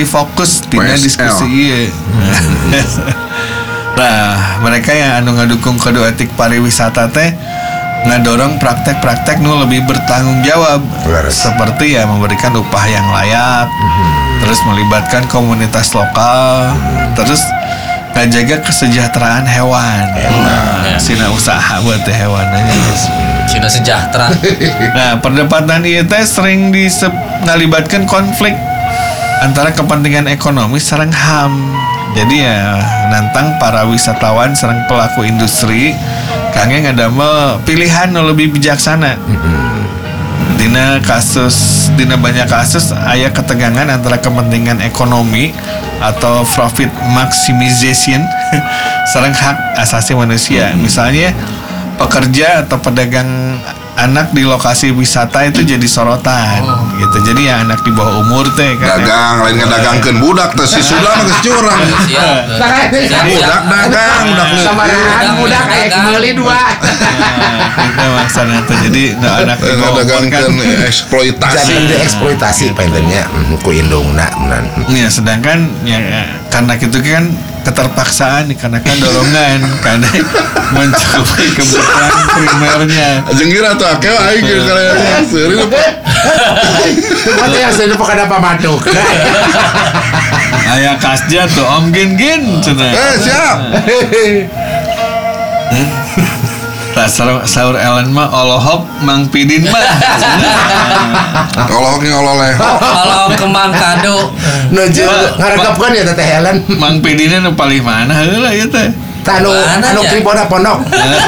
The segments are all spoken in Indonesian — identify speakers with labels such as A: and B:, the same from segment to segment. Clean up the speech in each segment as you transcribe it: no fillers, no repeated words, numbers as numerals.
A: jadi fokus tina diskusi ieu. Nah, mereka yang anu ngadukung kode etik pariwisata teh ngadorong praktek-praktek nu lebih bertanggung jawab, seperti ya memberikan upah yang layak, terus melibatkan komunitas lokal, terus ngajaga kesejahteraan hewan. Sina usaha buat hewannya.
B: Sina sejahtera.
A: Nah, perdebatan ieu teh sering ngalibatkan konflik antara kepentingan ekonomi sareng HAM. Jadi ya nantang para wisatawan sareng pelaku industri kangge ngadamel pilihan nu lebih bijaksana. Dina banyak kasus aya ketegangan antara kepentingan ekonomi atau profit maximization sareng hak asasi manusia. Misalnya pekerja atau pedagang anak di lokasi wisata itu jadi sorotan gitu. Jadi ya anak di bawah umur teh kan
C: dagang lain ngedagangkeun budak teh si Sula mah geus curang. Budak dagang
D: budak kayak meuli dua.
A: Itu maksudnya teh. Jadi anak di bawah umur kan
C: eksploitasi.
D: Jadi eksploitasi pengennya ku indungna menan.
A: Ya sedangkan ya karena gitu kan keterpaksaan dikarenakan dorongan karena mencukupi kebutuhan primernya.
C: Jengira tuh akeh aing ge karena seureun apa.
D: Tempat yang saya pakai apa maduk.
A: Aya kasja tuh Om Gin cenah.
C: Siap.
A: Tah saur Ellen mah olohok Mang Pidin mah.
C: Olohoknya ololeh.
B: Kalau kembang kado.
D: Nuju ngarekepkeun ya Teh Helen.
A: Mang Pidinnya nu paling mana heula ieu teh.
D: Tanu anu kripona pondok.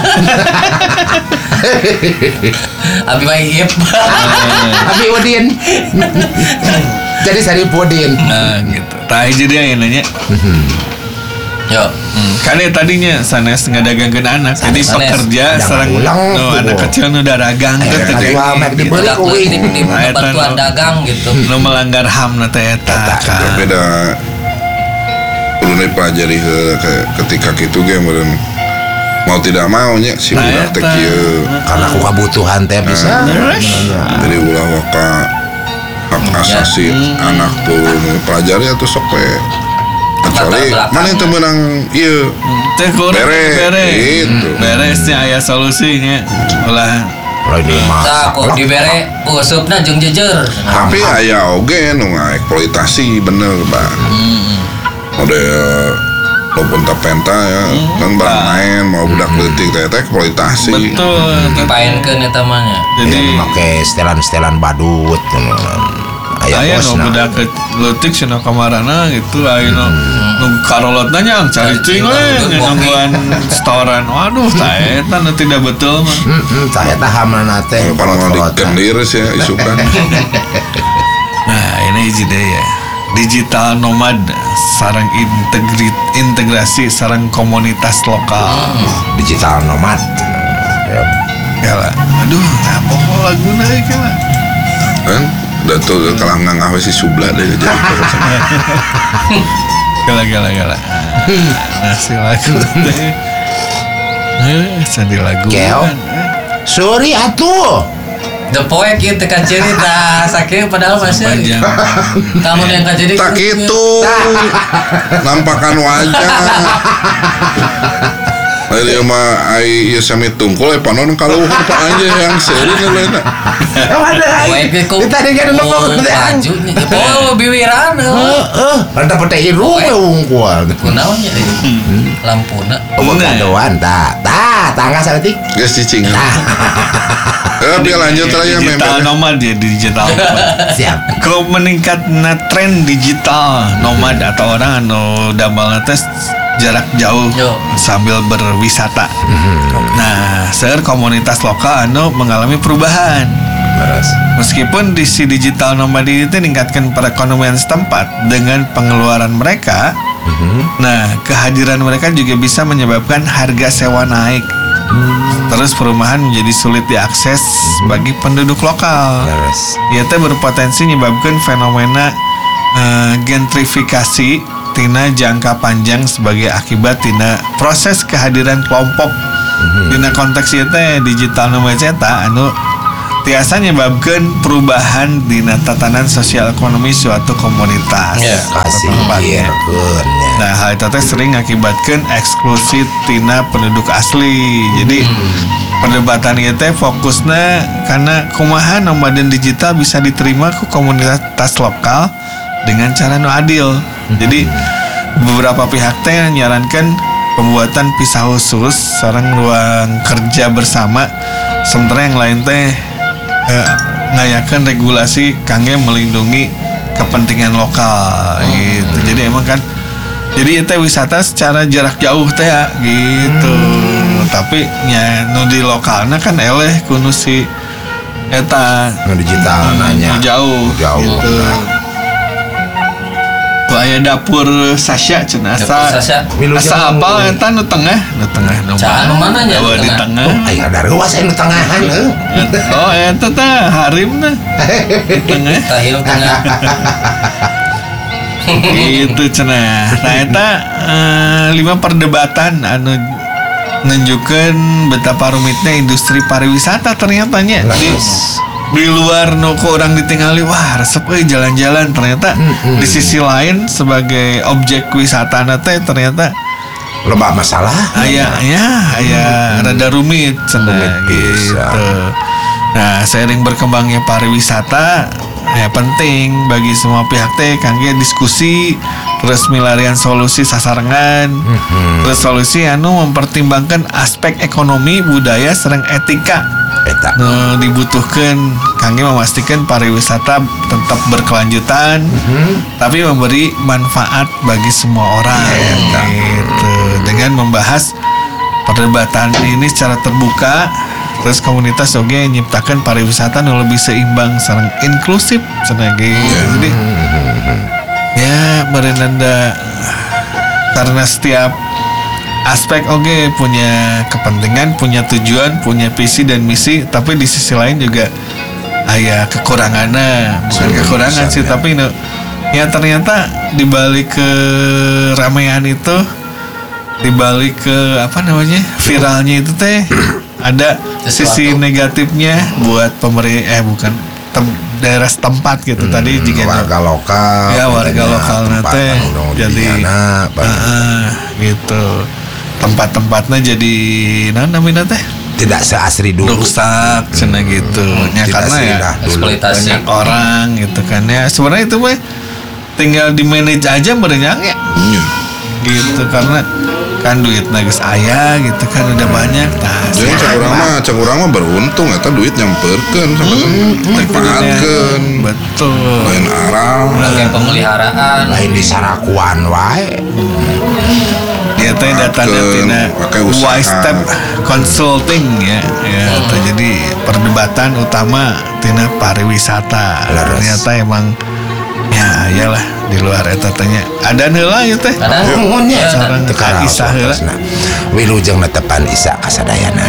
B: Abi baik.
D: Abi Udin. Jadi Sari Pudin.
A: Nah gitu. Tah hiji dia yang nanya.
B: Yo.
A: Kan tadinya sanes ngadagangkeun anak. Jadi pekerja sareng anak kecil nu daragang teh teh.
D: Dibeli kuwi
B: di batuan dagang gitu.
A: Nu melanggar HAM na teh eta.
C: Beda perlu dipelajari ketika kitu ge meureun mau tidak mau nya si budak teh kieu
D: karena ku kabutuhan teh bisa.
C: Jadi ulah waka hak asasi anak tuh pelajari atuh sok we. Kecuali mana yang menang iya bere gitu.
A: Beresnya aya solusinya ulah
B: kok dibere usupna jeung jejer.
C: Tapi aya oge nu ngeksploitasi bener Bang. Model walaupun tapenta ya kan barang main mau budak leutik teh eksploitasi.
A: Betul.
B: Dipaenkeun eta mah nya.
D: Jadi make setelan-setelan badut.
A: Aya nu budak leutik cenah kamarana gitu aya nu karolotna nya cari cing we nungguan setoran. Waduh tah eta nu tidak betul mah.
D: Tah eta hamana teh
C: kalau mau dikendir sih isukan.
A: Nah, ini hiji deui ya. Digital nomad sareng integrasi sareng komunitas lokal.
D: Digital nomad.
A: Gala. Aduh, apa laguna ieu kala?
C: Kan Dato kalangan ngawe si Subla deh jadi.
A: Gala. Nasi lagu teh. Sandi lagu.
D: Sorry atuh.
B: The poek ieu teh cerita sakieu padahal masih. Kamu yang jadi
C: Tak itu. Nampakan wajah. Ayo mah ai ieu sami tungkul panon kalau Pak aja yang seri leuna.
D: Kita dengan nongkrong
B: bajunya. Oh, biwiran.
D: Ada pete irung unggul.
B: Kunaonnya lampuna.
D: Kadoan tangga saeutik.
C: Geus cicing. Tapi lanjut aja memang.
A: Digital nomad ya digital.
D: Siap.
A: Kalau meningkatnya tren digital nomad atau orang anu damel tes jarak jauh sambil berwisata. Nah, komunitas lokal anu mengalami perubahan. Meskipun di si digital nomad itu meningkatkan perekonomian setempat dengan pengeluaran mereka, nah kehadiran mereka juga bisa menyebabkan harga sewa naik. Terus perumahan menjadi sulit diakses bagi penduduk lokal. Ia berpotensi menyebabkan fenomena gentrifikasi tina jangka panjang sebagai akibat tina proses kehadiran kelompok. Dina konteks ieu teh digital nomad eta anu tiasa nyebabkeun perubahan dina tatanan sosial ekonomi suatu komunitas.
D: Kasih
A: tempatnya. Nah, hal itu teh sering ngakibatkeun eksklusi tina penduduk asli. Jadi perdebatan ieu teh fokusna karena kumaha nomaden digital bisa diterima ku komunitas lokal dengan cara nu adil. Jadi beberapa pihak teh nyarankan pembuatan pisah khusus sareng ruang kerja bersama, sementara yang lain teh ngayakeun regulasi kangge melindungi kepentingan lokal gitu. Jadi emang kan jadi itu wisata secara jarak jauh teh gitu. Tapi nya nu di lokalna kan eleh kudu si eta
D: nu digital nanya
A: jauh gitu. Ku aya dapur Sasha cenah asa apal eta nu tengah nu
B: mana nya
A: di tengah.
D: Aya daruas anu tengahan.
A: Oh eta teh harimna di tengah.
B: Tahil tengah.
A: Gitu cenah. Nah eta 5 perdebatan anu nunjukkeun betapa rumitnya industri pariwisata ternyata nya di luar nu ku urang ditingali wah resep euy jalan-jalan, ternyata di sisi lain sebagai objek wisata teh ternyata
D: loba masalah
A: aya rada rumit cenah gitu. Nah, seiring berkembangnya pariwisata ya penting bagi semua pihak teh kangge diskusi terus milarian solusi sasarengan terus solusi anu mempertimbangkan aspek ekonomi, budaya serta etika dibutuhkan kangge memastikan pariwisata tetap berkelanjutan tapi memberi manfaat bagi semua orang gitu. Dengan membahas perdebatan ini secara terbuka, terus komunitas oge nyiptakan pariwisata nu lebih seimbang sareng inklusif cenah gitu. Jadi ya berenanda karena setiap aspek oge punya kepentingan, punya tujuan, punya visi dan misi, tapi di sisi lain juga aya kekurangannya. Bukan kekurangan sih, tapi ya ternyata dibalik ke ramean itu, dibalik ke apa namanya viralnya itu teh ada sisi negatifnya buat pemerintah daerah setempat gitu. Tadi jika
D: warga lokal
A: ya warga lokal nate jadi gitu tempat-tempatnya jadi namanya teh
D: tidak seasri dulu
A: rusak cenah gitu ya karena ya
B: eksploitasi
A: banyak orang gitu kan ya. Sebenarnya itu mah tinggal di manage aja berenang ya gitu karena kan duit geus aya gitu kan udah banyak. Nah,
C: cek urang mah beruntung eta duit nyamperkeun manfaatkeun.
A: Betul.
C: Lain arah,
B: lain pemeliharaan,
D: lain disarakuan wae.
A: Ya teh datanya tina Wise Step Consulting ya jadi perdebatan utama tina pariwisata. Ternyata emang ya iyalah di luar eta tanya ada heula ieu teh.
B: Ada nuhunnya
A: sareng Kak Isa heula.
D: Wilujeng netepan Isa kasadayana.